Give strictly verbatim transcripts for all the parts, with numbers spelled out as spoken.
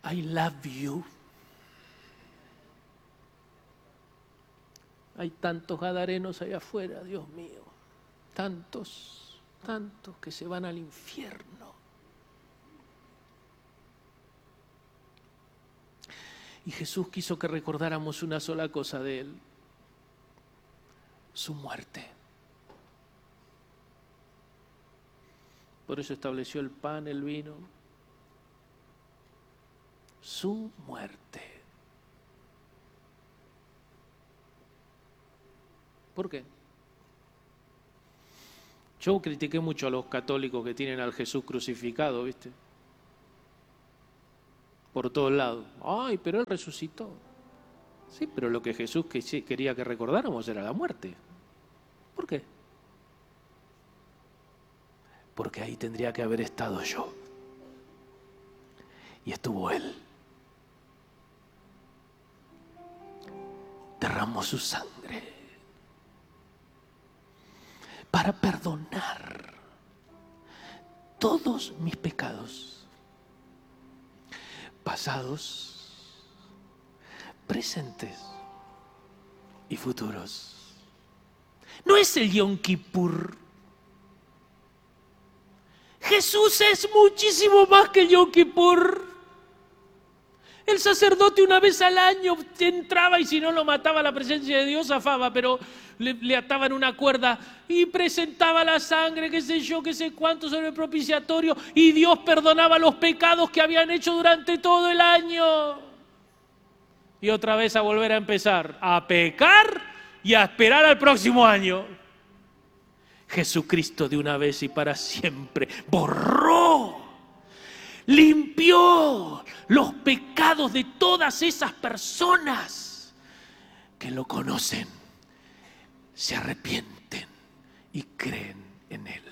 I love you. Hay tantos gadarenos allá afuera, Dios mío. Tantos, tantos que se van al infierno. Y Jesús quiso que recordáramos una sola cosa de Él: su muerte. Por eso estableció el pan, el vino. Su muerte. ¿Por qué? Yo critiqué mucho a los católicos que tienen al Jesús crucificado, ¿viste? Por todos lados. Ay, pero Él resucitó. Sí, pero lo que Jesús quería que recordáramos era la muerte. ¿Por qué? Porque ahí tendría que haber estado yo. Y estuvo Él. Derramó su sangre para perdonar todos mis pecados, pasados, presentes y futuros. No es el Yom Kippur. Jesús es muchísimo más que el Yom Kippur. El sacerdote una vez al año entraba y si no lo mataba a la presencia de Dios, zafaba, pero le, le ataban una cuerda y presentaba la sangre, qué sé yo, qué sé cuánto sobre el propiciatorio, y Dios perdonaba los pecados que habían hecho durante todo el año. Y otra vez a volver a empezar, a pecar y a esperar al próximo año. Jesucristo de una vez y para siempre borró, limpió los pecados de todas esas personas que lo conocen, se arrepienten y creen en Él.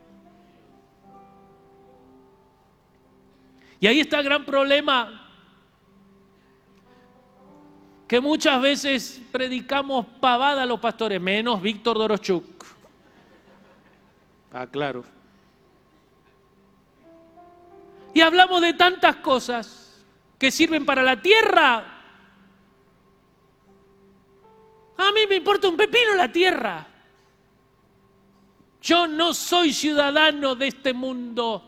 Y ahí está el gran problema, que muchas veces predicamos pavada a los pastores, menos Víctor Doroschuk. Ah, claro. Y hablamos de tantas cosas que sirven para la tierra. A mí me importa un pepino la tierra. Yo no soy ciudadano de este mundo.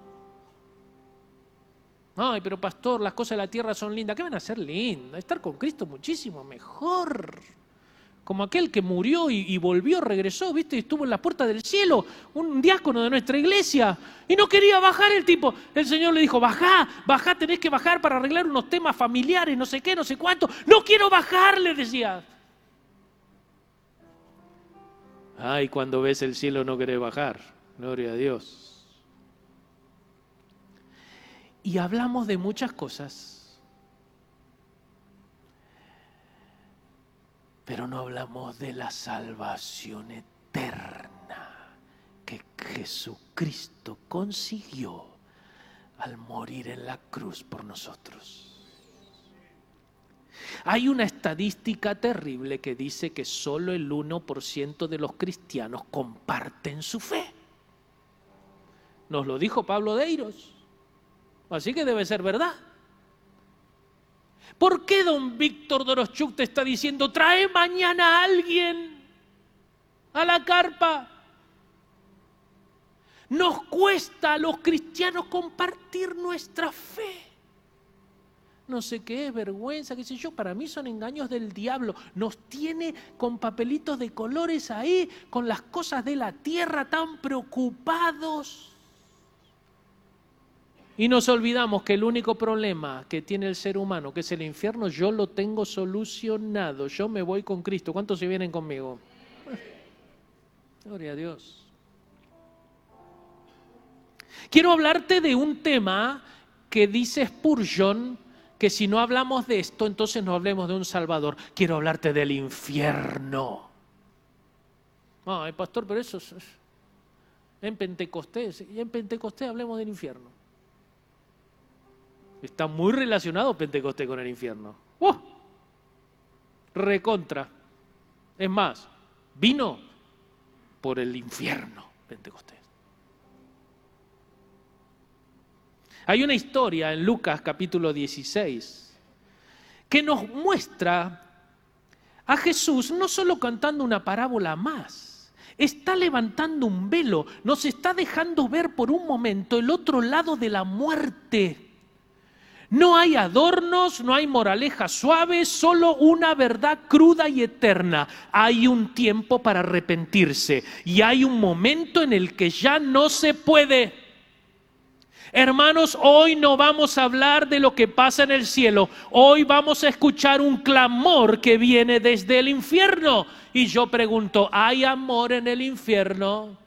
Ay, pero pastor, las cosas de la tierra son lindas. ¿Qué van a ser lindas? Estar con Cristo muchísimo mejor. Como aquel que murió y, y volvió, regresó, ¿viste? Estuvo en la puerta del cielo, un diácono de nuestra iglesia, y no quería bajar el tipo. El Señor le dijo, bajá, bajá, tenés que bajar para arreglar unos temas familiares, no sé qué, no sé cuánto. No quiero bajar, le decía. Ay, cuando ves el cielo no querés bajar, gloria a Dios. Y hablamos de muchas cosas, pero no hablamos de la salvación eterna que Jesucristo consiguió al morir en la cruz por nosotros. Hay una estadística terrible que dice que solo el uno por ciento de los cristianos comparten su fe. Nos lo dijo Pablo Deiros, así que debe ser verdad. ¿Por qué don Víctor Doroschuk te está diciendo, trae mañana a alguien a la carpa? Nos cuesta a los cristianos compartir nuestra fe. No sé qué es, vergüenza, qué sé yo, para mí son engaños del diablo. Nos tiene con papelitos de colores ahí, con las cosas de la tierra, tan preocupados. Y nos olvidamos que el único problema que tiene el ser humano, que es el infierno, yo lo tengo solucionado. Yo me voy con Cristo. ¿Cuántos se vienen conmigo? Gloria a Dios. Quiero hablarte de un tema que dice Spurgeon, que si no hablamos de esto, entonces no hablemos de un Salvador. Quiero hablarte del infierno. Ay, pastor, pero eso es en Pentecostés. Y en Pentecostés hablemos del infierno. Está muy relacionado Pentecostés con el infierno. ¡Oh! Recontra. Es más, vino por el infierno Pentecostés. Hay una historia en Lucas capítulo dieciséis que nos muestra a Jesús no solo contando una parábola más, está levantando un velo, nos está dejando ver por un momento el otro lado de la muerte. No hay adornos, no hay moralejas suaves, solo una verdad cruda y eterna. Hay un tiempo para arrepentirse y hay un momento en el que ya no se puede. Hermanos, hoy no vamos a hablar de lo que pasa en el cielo. Hoy vamos a escuchar un clamor que viene desde el infierno. Y yo pregunto, ¿hay amor en el infierno?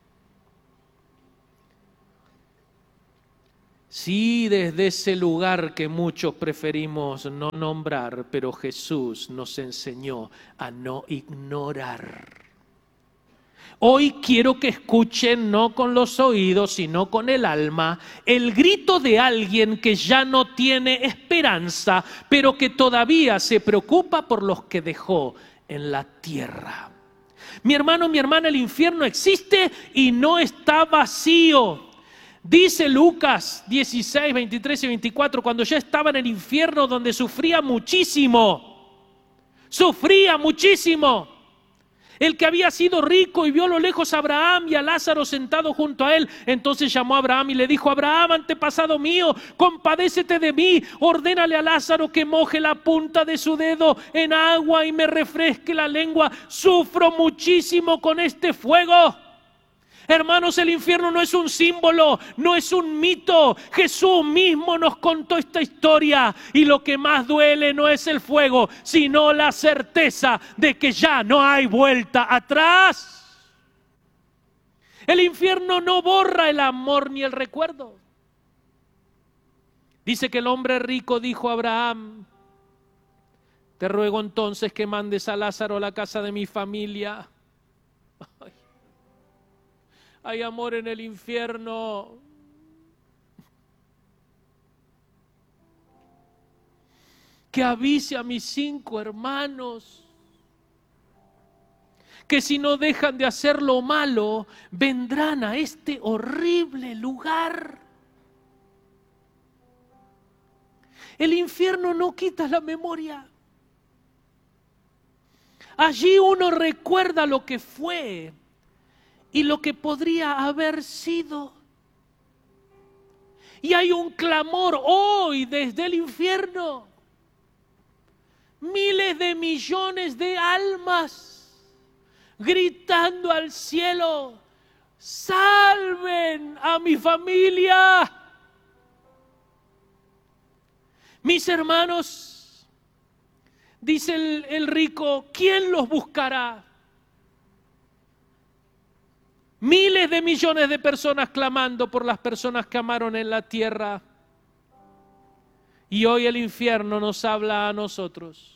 Sí, desde ese lugar que muchos preferimos no nombrar, pero Jesús nos enseñó a no ignorar. Hoy quiero que escuchen, no con los oídos, sino con el alma, el grito de alguien que ya no tiene esperanza, pero que todavía se preocupa por los que dejó en la tierra. Mi hermano, mi hermana, el infierno existe y no está vacío. Dice Lucas dieciséis, veintitrés y veinticuatro, cuando ya estaba en el infierno donde sufría muchísimo, sufría muchísimo. El que había sido rico y vio a lo lejos a Abraham y a Lázaro sentado junto a él, entonces llamó a Abraham y le dijo: Abraham, antepasado mío, compadécete de mí, ordénale a Lázaro que moje la punta de su dedo en agua y me refresque la lengua, sufro muchísimo con este fuego. Hermanos, el infierno no es un símbolo, no es un mito. Jesús mismo nos contó esta historia y lo que más duele no es el fuego, sino la certeza de que ya no hay vuelta atrás. El infierno no borra el amor ni el recuerdo. Dice que el hombre rico dijo a Abraham: te ruego entonces que mandes a Lázaro a la casa de mi familia. Ay. Hay amor en el infierno. Que avise a mis cinco hermanos que si no dejan de hacer lo malo, vendrán a este horrible lugar. El infierno no quita la memoria. Allí uno recuerda lo que fue y lo que podría haber sido. Y hay un clamor hoy desde el infierno. Miles de millones de almas gritando al cielo: salven a mi familia. Mis hermanos, dice el, el rico, ¿quién los buscará? Miles de millones de personas clamando por las personas que amaron en la tierra. Y hoy el infierno nos habla a nosotros.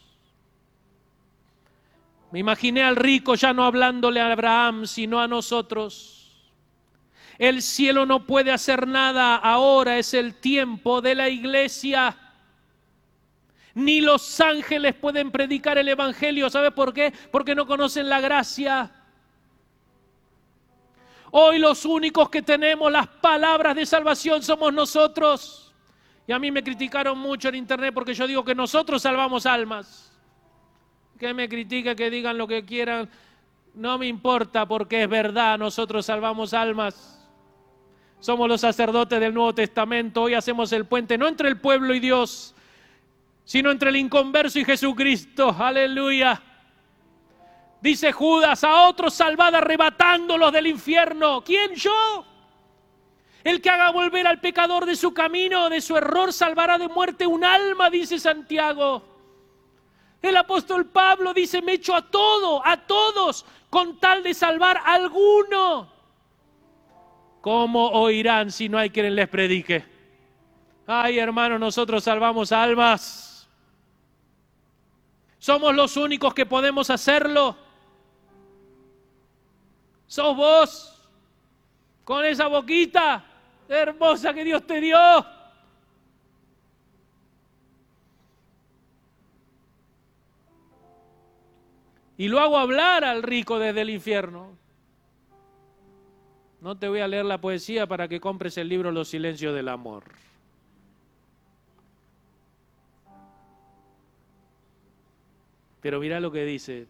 Me imaginé al rico ya no hablándole a Abraham, sino a nosotros. El cielo no puede hacer nada, ahora es el tiempo de la iglesia. Ni los ángeles pueden predicar el evangelio. ¿Sabe por qué? Porque no conocen la gracia. Hoy los únicos que tenemos las palabras de salvación somos nosotros. Y a mí me criticaron mucho en internet porque yo digo que nosotros salvamos almas. Que me critiquen, que digan lo que quieran, no me importa, porque es verdad, nosotros salvamos almas. Somos los sacerdotes del Nuevo Testamento. Hoy hacemos el puente no entre el pueblo y Dios, sino entre el inconverso y Jesucristo. Aleluya. Dice Judas: a otros salvad arrebatándolos del infierno. ¿Quién? Yo. El que haga volver al pecador de su camino, de su error, salvará de muerte un alma, dice Santiago. El apóstol Pablo dice: me echo a todo, a todos, con tal de salvar a alguno. ¿Cómo oirán si no hay quien les predique? Ay, hermano, nosotros salvamos almas. Somos los únicos que podemos hacerlo. Sos vos, con esa boquita hermosa que Dios te dio. Y lo hago hablar al rico desde el infierno. No te voy a leer la poesía para que compres el libro Los silencios del amor. Pero mirá lo que dice.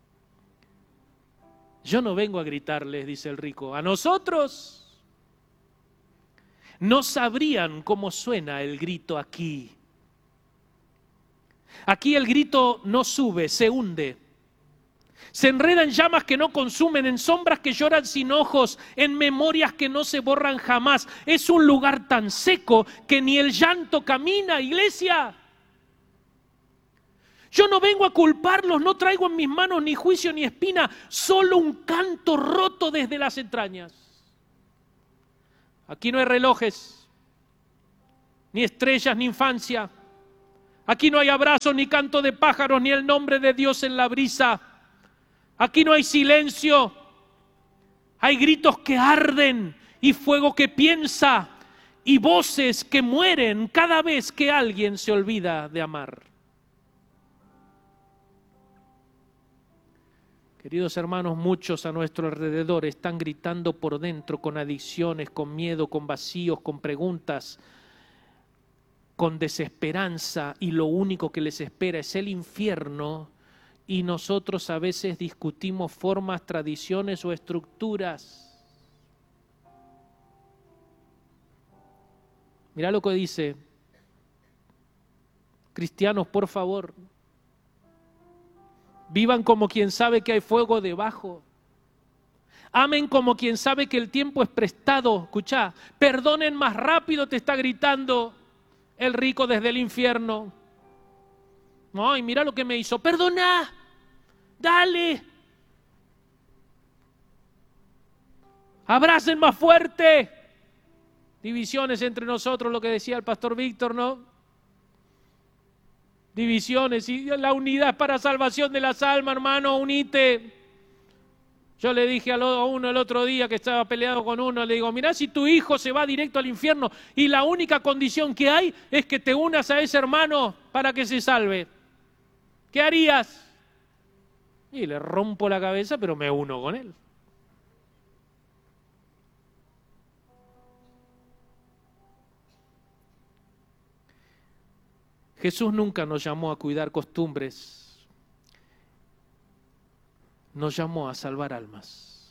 Yo no vengo a gritarles, dice el rico. A nosotros no sabrían cómo suena el grito aquí. Aquí el grito no sube, se hunde. Se enreda en llamas que no consumen, en sombras que lloran sin ojos, en memorias que no se borran jamás. Es un lugar tan seco que ni el llanto camina, iglesia. Yo no vengo a culparlos, no traigo en mis manos ni juicio ni espina, solo un canto roto desde las entrañas. Aquí no hay relojes, ni estrellas, ni infancia. Aquí no hay abrazos, ni canto de pájaros, ni el nombre de Dios en la brisa. Aquí no hay silencio, hay gritos que arden y fuego que piensa y voces que mueren cada vez que alguien se olvida de amar. Queridos hermanos, muchos a nuestro alrededor están gritando por dentro con adicciones, con miedo, con vacíos, con preguntas, con desesperanza, y lo único que les espera es el infierno, y nosotros a veces discutimos formas, tradiciones o estructuras. Mirá lo que dice. Cristianos, por favor, vivan como quien sabe que hay fuego debajo. Amen como quien sabe que el tiempo es prestado. Escuchá, perdonen más rápido, te está gritando el rico desde el infierno. Ay, mira lo que me hizo. Perdona, dale. Abracen más fuerte. Divisiones entre nosotros, lo que decía el pastor Víctor, ¿no? Divisiones, y la unidad es para salvación de las almas, hermano, unite. Yo le dije a uno el otro día que estaba peleado con uno, le digo, mirá, si tu hijo se va directo al infierno y la única condición que hay es que te unas a ese hermano para que se salve, ¿qué harías? Y le rompo la cabeza, pero me uno con él. Jesús nunca nos llamó a cuidar costumbres, nos llamó a salvar almas.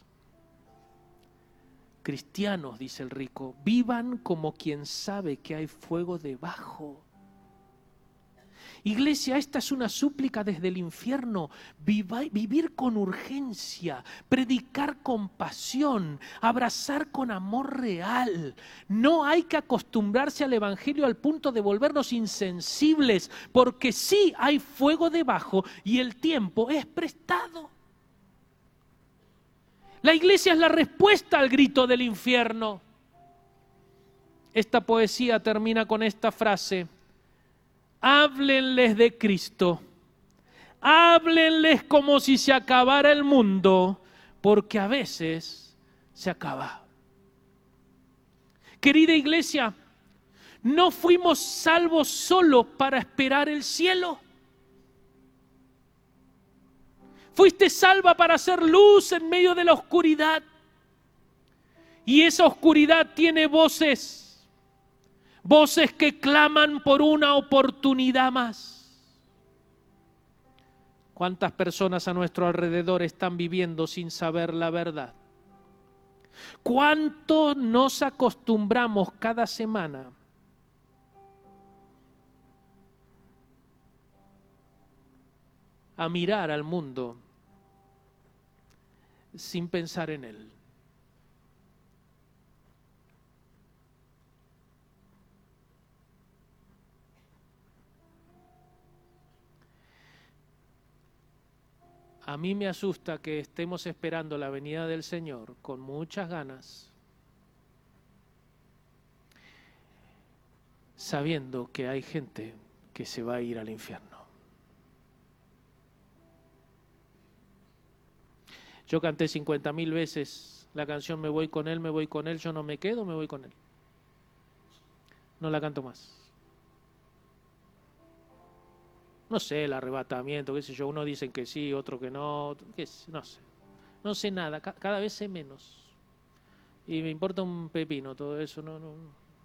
Cristianos, dice el rico, vivan como quien sabe que hay fuego debajo. Iglesia, esta es una súplica desde el infierno. Viva, vivir con urgencia, predicar con pasión, abrazar con amor real. No hay que acostumbrarse al evangelio al punto de volvernos insensibles, porque sí hay fuego debajo y el tiempo es prestado. La iglesia es la respuesta al grito del infierno. Esta poesía termina con esta frase. Háblenles de Cristo, háblenles como si se acabara el mundo, porque a veces se acaba. Querida iglesia, no fuimos salvos solo para esperar el cielo. Fuiste salva para hacer luz en medio de la oscuridad. Y esa oscuridad tiene voces. Voces que claman por una oportunidad más. ¿Cuántas personas a nuestro alrededor están viviendo sin saber la verdad? ¿Cuánto nos acostumbramos cada semana a mirar al mundo sin pensar en él? A mí me asusta que estemos esperando la venida del Señor con muchas ganas, sabiendo que hay gente que se va a ir al infierno. Yo canté cincuenta mil veces la canción Me voy con él, me voy con él, yo no me quedo, me voy con él. No la canto más. No sé, el arrebatamiento, qué sé yo, unos dicen que sí, otros que no, qué sé, no sé. No sé nada, cada vez sé menos. Y me importa un pepino todo eso, no, no.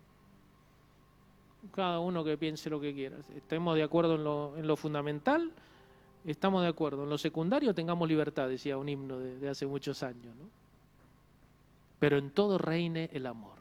Cada uno que piense lo que quiera. Estemos de acuerdo en lo, en lo fundamental, estamos de acuerdo. En lo secundario tengamos libertad, decía un himno de, de hace muchos años, ¿no? Pero en todo reine el amor.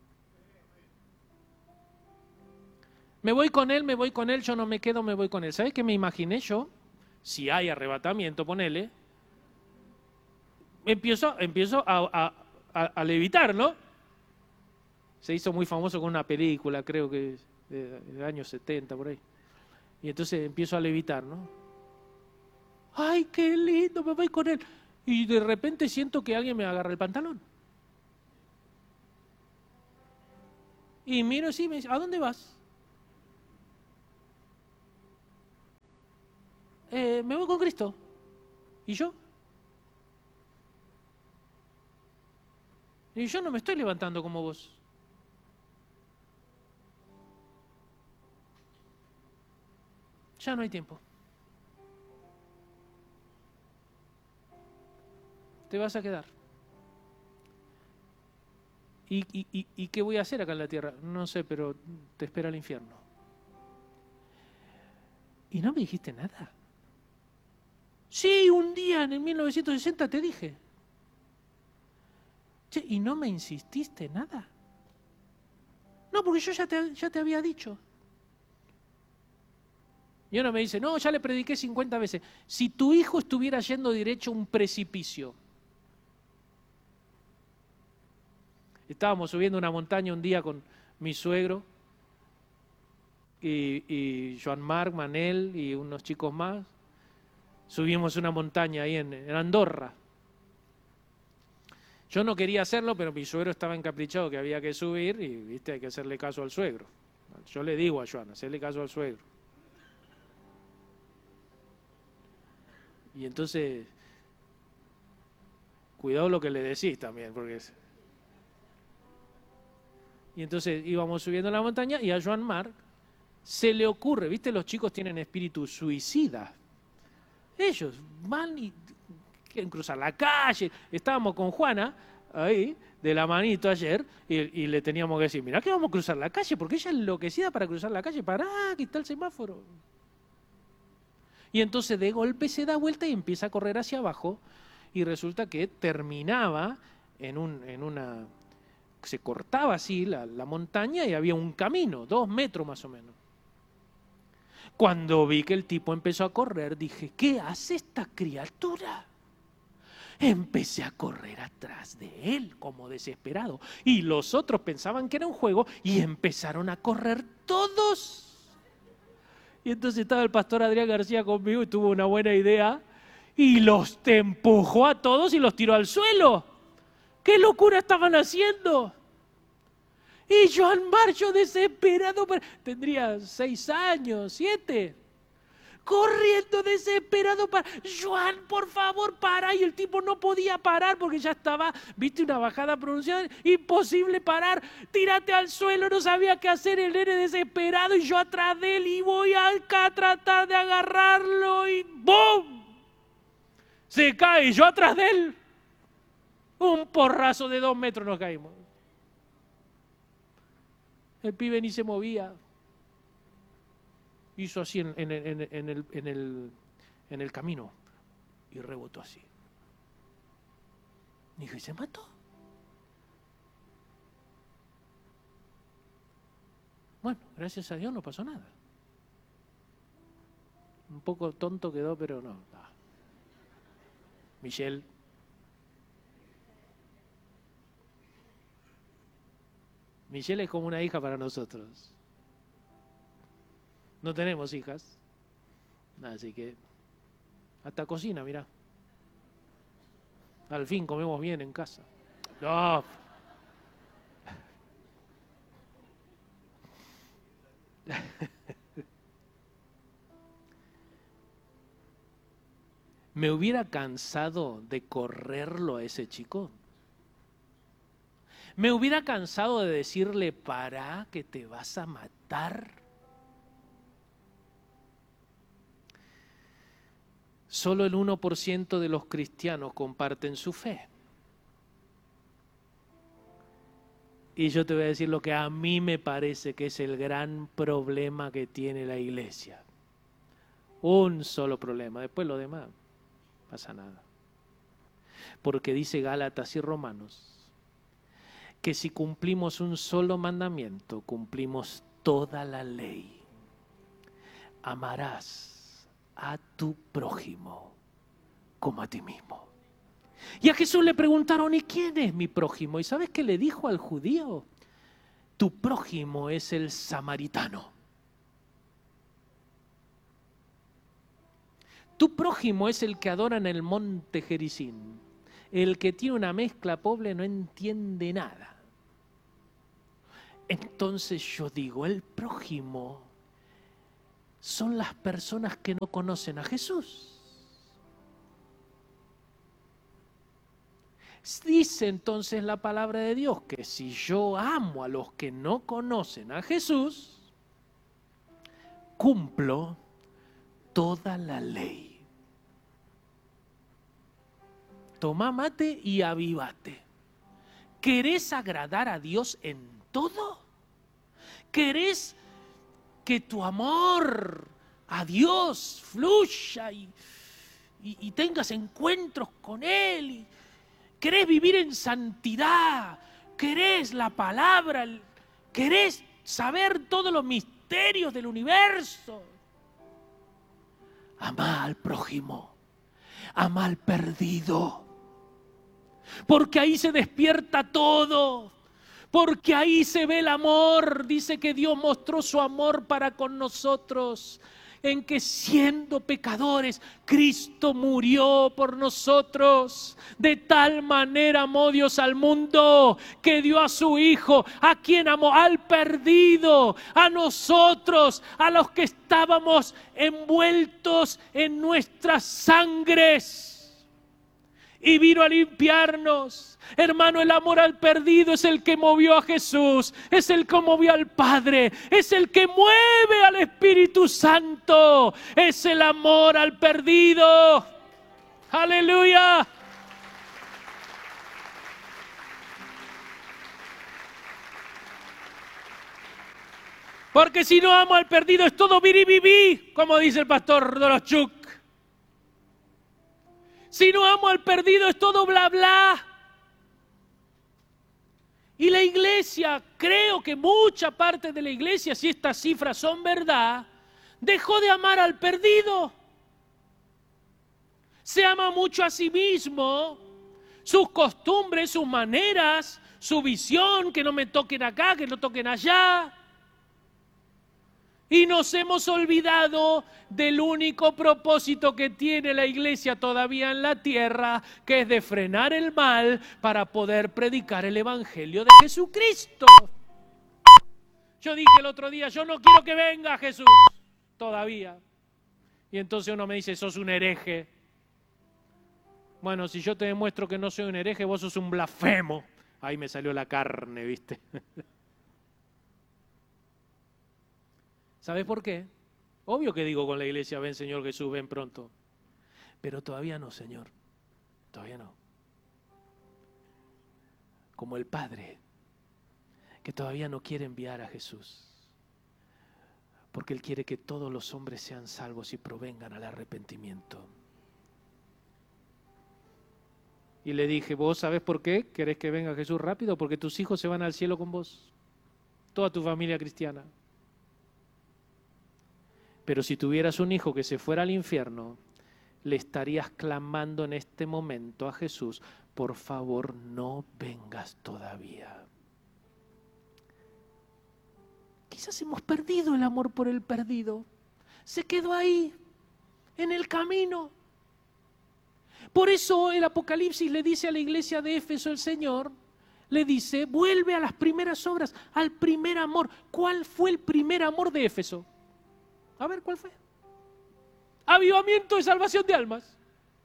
Me voy con él, me voy con él, yo no me quedo, me voy con él. ¿Sabes qué me imaginé yo? Si hay arrebatamiento, ponele. Empiezo, empiezo a, a, a, a levitar, ¿no? Se hizo muy famoso con una película, creo que de, de años setenta, por ahí. Y entonces empiezo a levitar, ¿no? ¡Ay, qué lindo! Me voy con él. Y de repente siento que alguien me agarra el pantalón. Y miro así y me dice, ¿a dónde vas? Eh, me voy con Cristo. ¿Y yo? Y yo no me estoy levantando como vos. Ya no hay tiempo. Te vas a quedar. ¿Y, y, y, ¿Y qué voy a hacer acá en la tierra? No sé, pero te espera el infierno. ¿Y no me dijiste nada? Sí, un día en el mil novecientos sesenta te dije. Che, ¿y no me insististe nada? No, porque yo ya te, ya te había dicho. Y uno me dice, no, ya le prediqué cincuenta veces. Si tu hijo estuviera yendo derecho a un precipicio. Estábamos subiendo una montaña un día con mi suegro y, y Joan Marc, Manel y unos chicos más. Subimos una montaña ahí en, en Andorra. Yo no quería hacerlo, pero mi suegro estaba encaprichado que había que subir y, viste, hay que hacerle caso al suegro. Yo le digo a Joan, hacerle caso al suegro. Y entonces, cuidado lo que le decís también, porque es... Y entonces íbamos subiendo la montaña y a Joan Marc se le ocurre, viste, los chicos tienen espíritu suicida. Ellos van y quieren cruzar la calle. Estábamos con Juana ahí, de la manito ayer, y, y le teníamos que decir, mirá que vamos a cruzar la calle, porque ella es enloquecida para cruzar la calle. Pará, que está el semáforo. Y entonces de golpe se da vuelta y empieza a correr hacia abajo, y resulta que terminaba en, un, en una... Se cortaba así la, la montaña y había un camino, dos metros más o menos. Cuando vi que el tipo empezó a correr, dije, ¿qué hace esta criatura? Empecé a correr atrás de él, como desesperado. Y los otros pensaban que era un juego y empezaron a correr todos. Y entonces estaba el pastor Adrián García conmigo y tuvo una buena idea y los te empujó a todos y los tiró al suelo. ¿Qué locura estaban haciendo? Y Joan Marc, yo desesperado, tendría seis años, siete, corriendo desesperado para, Joan, por favor, para. Y el tipo no podía parar porque ya estaba, viste, una bajada pronunciada, imposible parar, tírate al suelo, no sabía qué hacer, el nene desesperado y yo atrás de él y voy acá a tratar de agarrarlo y ¡bum! Se cae y yo atrás de él. Un porrazo de dos metros nos caímos. El pibe ni se movía. Hizo así en, en, en, en, el, en, el, en el camino y rebotó así. Y dije, ¿se mató? Bueno, gracias a Dios no pasó nada. Un poco tonto quedó, pero no. no. Michelle. Michelle es como una hija para nosotros. No tenemos hijas, así que hasta cocina, mirá. Al fin comemos bien en casa. No. ¿Me hubiera cansado de correrlo a ese chico? ¿Me hubiera cansado de decirle, para, que te vas a matar? Solo el uno por ciento de los cristianos comparten su fe. Y yo te voy a decir lo que a mí me parece que es el gran problema que tiene la iglesia. Un solo problema, después lo demás, no pasa nada. Porque dice Gálatas y Romanos que si cumplimos un solo mandamiento, cumplimos toda la ley. Amarás a tu prójimo como a ti mismo. Y a Jesús le preguntaron, ¿y quién es mi prójimo? ¿Y sabes qué le dijo al judío? Tu prójimo es el samaritano. Tu prójimo es el que adora en el monte Gerizim. El que tiene una mezcla pobre no entiende nada. Entonces yo digo, el prójimo son las personas que no conocen a Jesús. Dice entonces la palabra de Dios que si yo amo a los que no conocen a Jesús, cumplo toda la ley. Tomá mate y avivate. ¿Querés agradar a Dios en todo? ¿Querés que tu amor a Dios fluya y, y, y tengas encuentros con Él? Y, ¿querés vivir en santidad? ¿Querés la palabra? ¿Querés saber todos los misterios del universo? Amá al prójimo, amá al perdido, porque ahí se despierta todo, porque ahí se ve el amor. Dice que Dios mostró su amor para con nosotros, en que siendo pecadores, Cristo murió por nosotros. De tal manera amó Dios al mundo, que dio a su Hijo. ¿A quién amó? Al perdido, a nosotros, a los que estábamos envueltos en nuestras sangres. Y vino a limpiarnos. Hermano, el amor al perdido es el que movió a Jesús, es el que movió al Padre, es el que mueve al Espíritu Santo, es el amor al perdido. ¡Aleluya! Porque si no amo al perdido es todo biribibí, como dice el pastor Doroschuk. Si no amo al perdido es todo bla bla. Y la iglesia, creo que mucha parte de la iglesia, si estas cifras son verdad, dejó de amar al perdido. Se ama mucho a sí mismo, sus costumbres, sus maneras, su visión, que no me toquen acá, que no toquen allá. Y nos hemos olvidado del único propósito que tiene la iglesia todavía en la tierra, que es de frenar el mal para poder predicar el evangelio de Jesucristo. Yo dije el otro día, yo no quiero que venga Jesús todavía. Y entonces uno me dice, sos un hereje. Bueno, si yo te demuestro que no soy un hereje, vos sos un blasfemo. Ahí me salió la carne, ¿viste? ¿Sabes por qué? Obvio que digo con la iglesia, ven Señor Jesús, ven pronto. Pero todavía no, Señor. Todavía no. Como el Padre, que todavía no quiere enviar a Jesús. Porque Él quiere que todos los hombres sean salvos y provengan al arrepentimiento. Y le dije, ¿vos sabés por qué querés que venga Jesús rápido? Porque tus hijos se van al cielo con vos. Toda tu familia cristiana. Pero si tuvieras un hijo que se fuera al infierno, le estarías clamando en este momento a Jesús, por favor, no vengas todavía. Quizás hemos perdido el amor por el perdido. Se quedó ahí, en el camino. Por eso el Apocalipsis le dice a la iglesia de Éfeso, el Señor, le dice, vuelve a las primeras obras, al primer amor. ¿Cuál fue el primer amor de Éfeso? A ver, ¿cuál fue? Avivamiento de salvación de almas.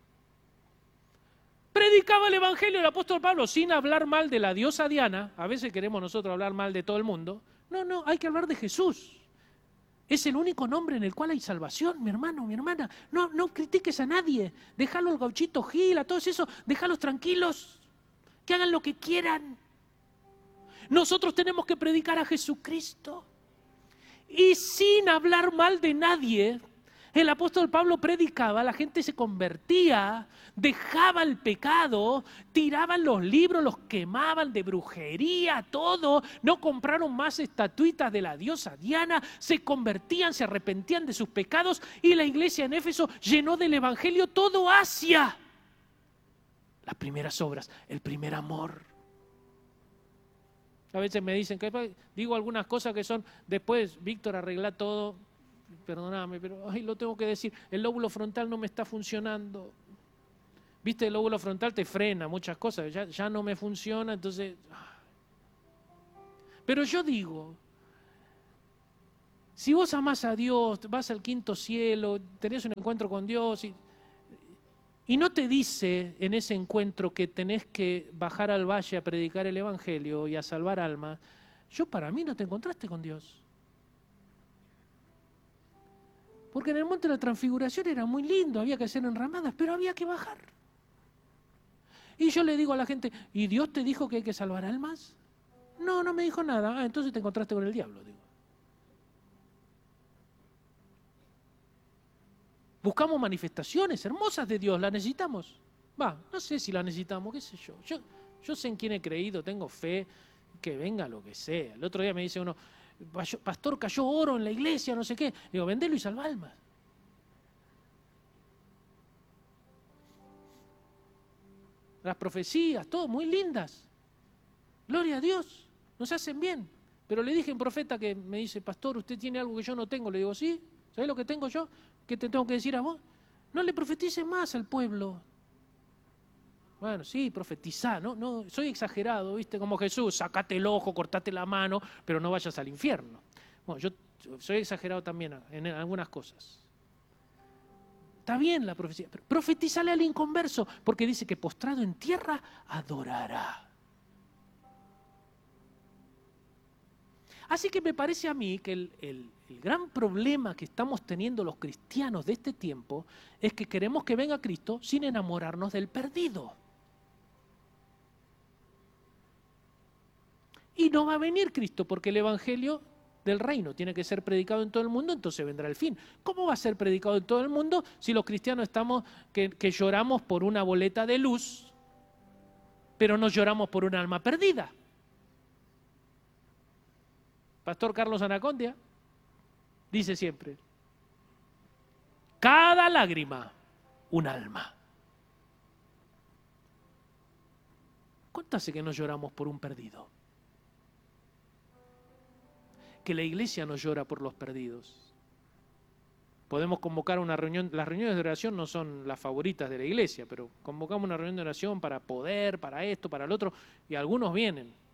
Predicaba el evangelio del apóstol Pablo sin hablar mal de la diosa Diana. A veces queremos nosotros hablar mal de todo el mundo. No, no, hay que hablar de Jesús. Es el único nombre en el cual hay salvación, mi hermano, mi hermana. No, no critiques a nadie. Déjalo al Gauchito Gil, a todos esos, déjalos tranquilos. Que hagan lo que quieran. Nosotros tenemos que predicar a Jesucristo. Y sin hablar mal de nadie, el apóstol Pablo predicaba, la gente se convertía, dejaba el pecado, tiraban los libros, los quemaban de brujería, todo, no compraron más estatuitas de la diosa Diana, se convertían, se arrepentían de sus pecados y la iglesia en Éfeso llenó del evangelio todo Asia. Las primeras obras, el primer amor. A veces me dicen que digo algunas cosas que son, después Víctor arregla todo, perdóname, pero ay, lo tengo que decir, el lóbulo frontal no me está funcionando. Viste, el lóbulo frontal te frena muchas cosas, ya, ya no me funciona, entonces... Pero yo digo, si vos amás a Dios, vas al quinto cielo, tenés un encuentro con Dios y... Y no te dice en ese encuentro que tenés que bajar al valle a predicar el evangelio y a salvar almas. Yo para mí no te encontraste con Dios. Porque en el monte de la transfiguración era muy lindo, había que hacer enramadas, pero había que bajar. Y yo le digo a la gente, ¿y Dios te dijo que hay que salvar almas? No, no me dijo nada. Ah, entonces te encontraste con el diablo, digo. Buscamos manifestaciones hermosas de Dios, ¿las necesitamos? Va, no sé si las necesitamos, qué sé yo. yo. Yo sé en quién he creído, tengo fe, que venga lo que sea. El otro día me dice uno, pastor, cayó oro en la iglesia, no sé qué. Digo, vendelo y salva almas. Las profecías, todo, muy lindas. Gloria a Dios, nos hacen bien. Pero le dije a un profeta que me dice, pastor, usted tiene algo que yo no tengo. Le digo, sí, ¿sabés lo que tengo yo? ¿Qué te tengo que decir a vos? No le profetices más al pueblo. Bueno, sí, profetizá, ¿no? No, soy exagerado, ¿viste? Como Jesús, sacate el ojo, cortate la mano, pero no vayas al infierno. Bueno, yo soy exagerado también en algunas cosas. Está bien la profecía, pero profetizale al inconverso, porque dice que postrado en tierra adorará. Así que me parece a mí que el, el, el gran problema que estamos teniendo los cristianos de este tiempo es que queremos que venga Cristo sin enamorarnos del perdido. Y no va a venir Cristo porque el evangelio del reino tiene que ser predicado en todo el mundo, entonces vendrá el fin. ¿Cómo va a ser predicado en todo el mundo si los cristianos estamos que, que lloramos por una boleta de luz, pero no lloramos por un alma perdida? Pastor Carlos Anacondia dice siempre, cada lágrima, un alma. ¿Cuánto hace que no lloramos por un perdido? Que la iglesia no llora por los perdidos. Podemos convocar una reunión, las reuniones de oración no son las favoritas de la iglesia, pero convocamos una reunión de oración para poder, para esto, para el otro, y algunos vienen.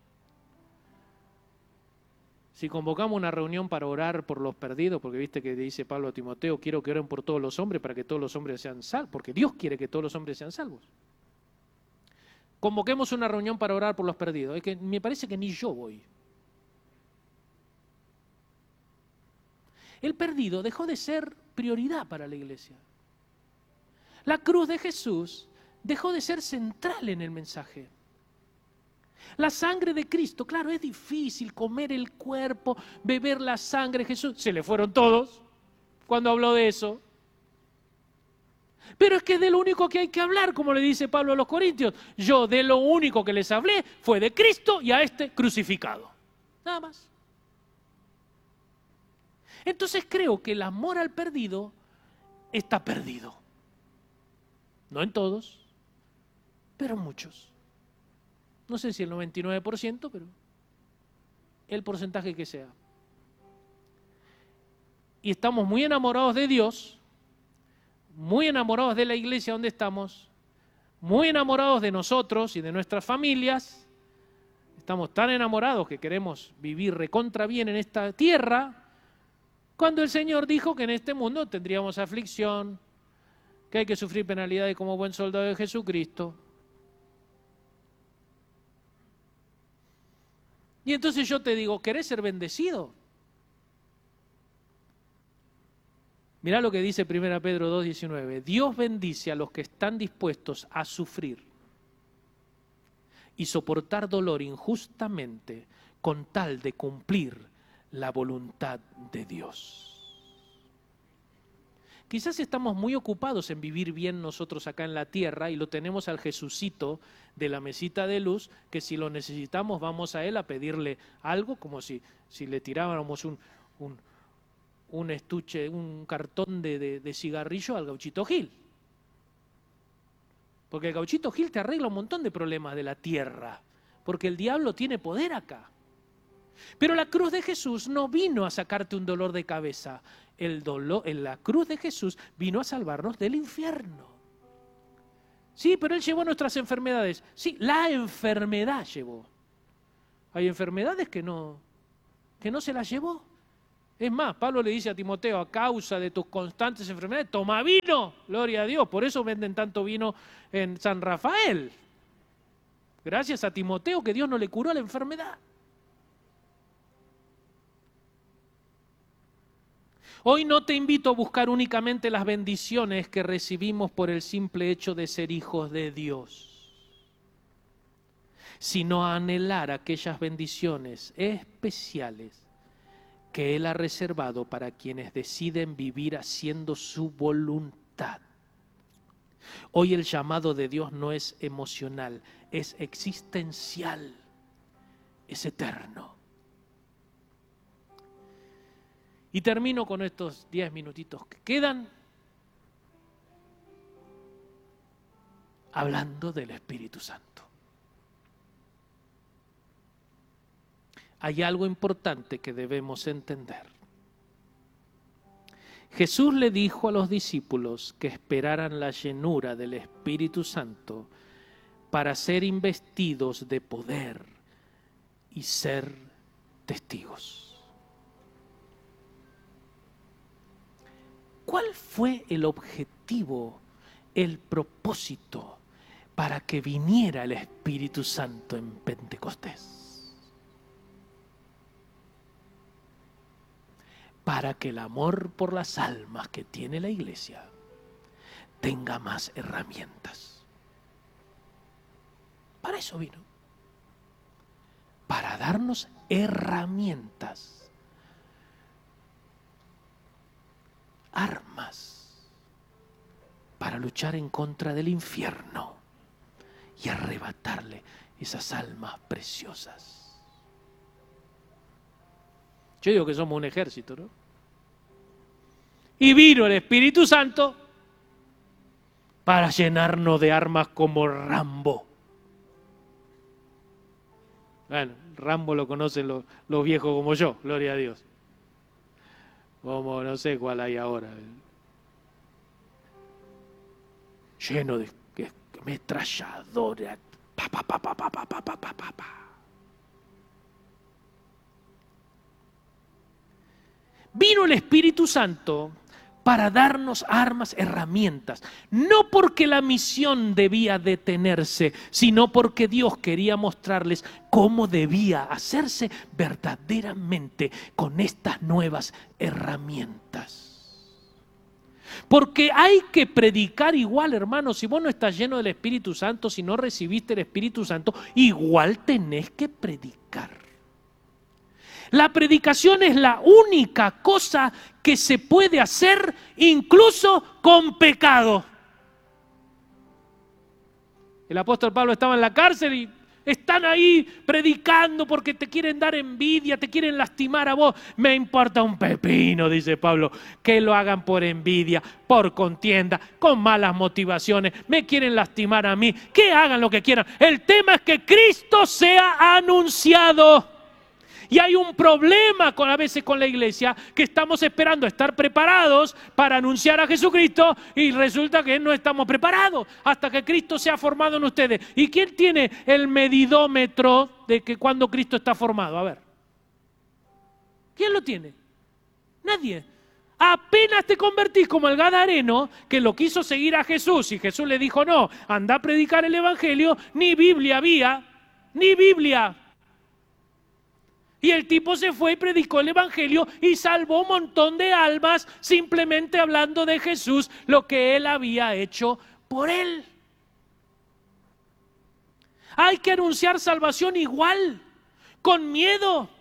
Si convocamos una reunión para orar por los perdidos, porque viste que dice Pablo a Timoteo, quiero que oren por todos los hombres para que todos los hombres sean salvos, porque Dios quiere que todos los hombres sean salvos. Convoquemos una reunión para orar por los perdidos. Es que me parece que ni yo voy. El perdido dejó de ser prioridad para la iglesia. La cruz de Jesús dejó de ser central en el mensaje. La sangre de Cristo, claro, es difícil comer el cuerpo, beber la sangre de Jesús. Se le fueron todos cuando habló de eso. Pero es que es de lo único que hay que hablar, como le dice Pablo a los Corintios. Yo de lo único que les hablé fue de Cristo y a este crucificado. Nada más. Entonces creo que el amor al perdido está perdido. No en todos, pero en muchos. No sé si el noventa y nueve por ciento, pero el porcentaje que sea. Y estamos muy enamorados de Dios, muy enamorados de la iglesia donde estamos, muy enamorados de nosotros y de nuestras familias. Estamos tan enamorados que queremos vivir recontra bien en esta tierra, cuando el Señor dijo que en este mundo tendríamos aflicción, que hay que sufrir penalidades como buen soldado de Jesucristo. Y entonces yo te digo, ¿querés ser bendecido? Mirá lo que dice primera Pedro dos diecinueve. Dios bendice a los que están dispuestos a sufrir y soportar dolor injustamente con tal de cumplir la voluntad de Dios. Quizás estamos muy ocupados en vivir bien nosotros acá en la tierra y lo tenemos al Jesucito de la mesita de luz, que si lo necesitamos vamos a Él a pedirle algo, como si, si le tirábamos un, un, un estuche, un cartón de, de, de cigarrillo al Gauchito Gil. Porque el Gauchito Gil te arregla un montón de problemas de la tierra, porque el diablo tiene poder acá. Pero la cruz de Jesús no vino a sacarte un dolor de cabeza. El dolor, en la cruz de Jesús vino a salvarnos del infierno. Sí, pero Él llevó nuestras enfermedades. Sí, la enfermedad llevó. Hay enfermedades que no, que no se las llevó. Es más, Pablo le dice a Timoteo, a causa de tus constantes enfermedades, toma vino, gloria a Dios. Por eso venden tanto vino en San Rafael. Gracias a Timoteo que Dios no le curó la enfermedad. Hoy no te invito a buscar únicamente las bendiciones que recibimos por el simple hecho de ser hijos de Dios, sino a anhelar aquellas bendiciones especiales que Él ha reservado para quienes deciden vivir haciendo su voluntad. Hoy el llamado de Dios no es emocional, es existencial, es eterno. Y termino con estos diez minutitos que quedan hablando del Espíritu Santo. Hay algo importante que debemos entender. Jesús le dijo a los discípulos que esperaran la llenura del Espíritu Santo para ser investidos de poder y ser testigos. ¿Cuál fue el objetivo, el propósito para que viniera el Espíritu Santo en Pentecostés? Para que el amor por las almas que tiene la iglesia tenga más herramientas. Para eso vino. Para darnos herramientas. Armas para luchar en contra del infierno y arrebatarle esas almas preciosas. Yo digo que somos un ejército, ¿no? Y vino el Espíritu Santo para llenarnos de armas como Rambo. Bueno, Rambo lo conocen los, los viejos como yo, gloria a Dios. Como no sé cuál hay ahora. Lleno de ametralladora. Pa, pa, pa, pa, pa, pa, pa, pa, pa, pa. Vino el Espíritu Santo para darnos armas, herramientas. No porque la misión debía detenerse, sino porque Dios quería mostrarles cómo debía hacerse verdaderamente con estas nuevas herramientas. Porque hay que predicar igual, hermano. Si vos no estás lleno del Espíritu Santo, si no recibiste el Espíritu Santo, igual tenés que predicar. La predicación es la única cosa que se puede hacer incluso con pecado. El apóstol Pablo estaba en la cárcel y están ahí predicando porque te quieren dar envidia, te quieren lastimar a vos. Me importa un pepino, dice Pablo, que lo hagan por envidia, por contienda, con malas motivaciones. Me quieren lastimar a mí, que hagan lo que quieran. El tema es que Cristo sea anunciado. Y hay un problema con, a veces con la iglesia, que estamos esperando estar preparados para anunciar a Jesucristo y resulta que no estamos preparados hasta que Cristo sea formado en ustedes. ¿Y quién tiene el medidómetro de que cuando Cristo está formado? A ver. ¿Quién lo tiene? Nadie. Apenas te convertís como el gadareno que lo quiso seguir a Jesús y Jesús le dijo no, anda a predicar el evangelio, ni Biblia había, ni Biblia. Y el tipo se fue y predicó el evangelio y salvó un montón de almas simplemente hablando de Jesús, lo que él había hecho por él. Hay que anunciar salvación igual, con miedo,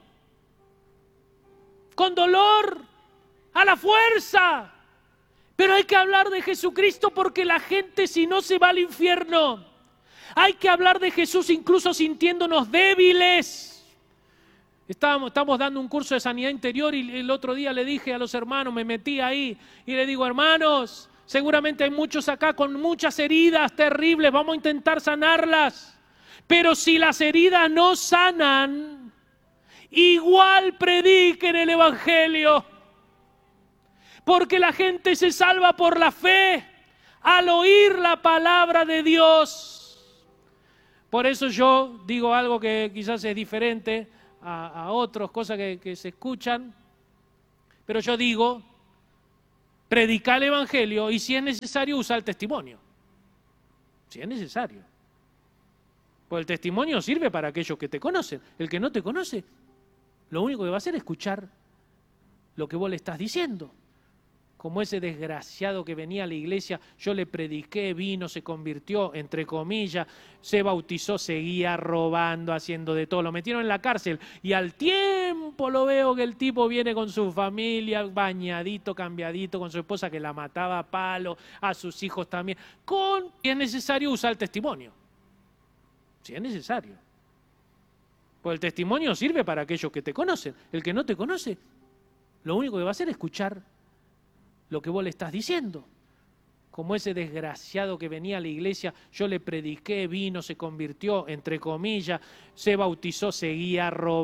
con dolor, a la fuerza. Pero hay que hablar de Jesucristo porque la gente si no se va al infierno. Hay que hablar de Jesús incluso sintiéndonos débiles. Estábamos, estamos dando un curso de sanidad interior y el otro día le dije a los hermanos, me metí ahí y le digo, hermanos, seguramente hay muchos acá con muchas heridas terribles, vamos a intentar sanarlas. Pero si las heridas no sanan, igual prediquen el Evangelio. Porque la gente se salva por la fe al oír la palabra de Dios. Por eso yo digo algo que quizás es diferente a, a otros, cosas que, que se escuchan. Pero yo digo, predica el Evangelio y si es necesario usa el testimonio. Si es necesario. Pues el testimonio sirve para aquellos que te conocen. El que no te conoce, lo único que va a hacer es escuchar lo que vos le estás diciendo. Como ese desgraciado que venía a la iglesia, yo le prediqué, vino, se convirtió, entre comillas, se bautizó, seguía robando, haciendo de todo. Lo metieron en la cárcel y al tiempo lo veo que el tipo viene con su familia, bañadito, cambiadito, con su esposa que la mataba a palo, a sus hijos también. Con, si es necesario, usar el testimonio. Si es necesario. Pues el testimonio sirve para aquellos que te conocen. El que no te conoce, lo único que va a hacer es escuchar lo que vos le estás diciendo. Como ese desgraciado que venía a la iglesia, yo le prediqué, vino, se convirtió, entre comillas, se bautizó, seguía robando.